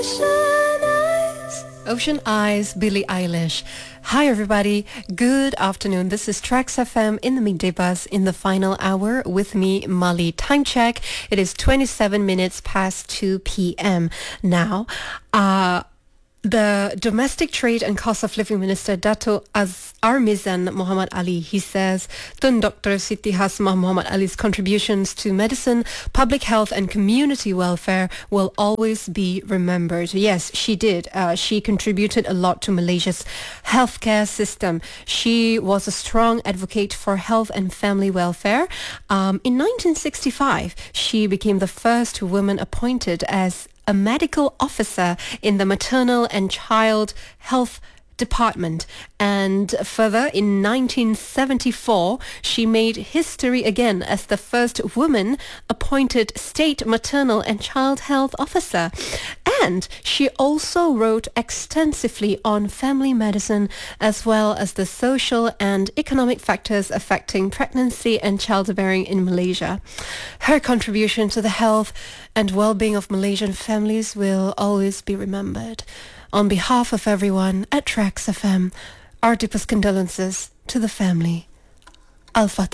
Ocean Eyes, Billie Eilish. Hi everybody, good afternoon. This is Trax FM in the midday bus in the final hour with me, Molly. Time check, it is 27 minutes past 2 p.m. Now, the Domestic Trade and Cost of Living Minister Dato Armizan Muhammad Ali, he says, Tun Dr. Siti Hasmah Muhammad Ali's contributions to medicine, public health and community welfare will always be remembered. Yes, she did. She contributed a lot to Malaysia's healthcare system. She was a strong advocate for health and family welfare. In 1965, she became the first woman appointed as a medical officer in the maternal and child health department, and further in 1974 she made history again as the first woman appointed state maternal and child health officer. And she also wrote extensively on family medicine as well as the social and economic factors affecting pregnancy and childbearing in Malaysia. Her contribution to the health and well-being of Malaysian families will always be remembered. On behalf of everyone at Trax FM, our deepest condolences to the family. Al-Fatih.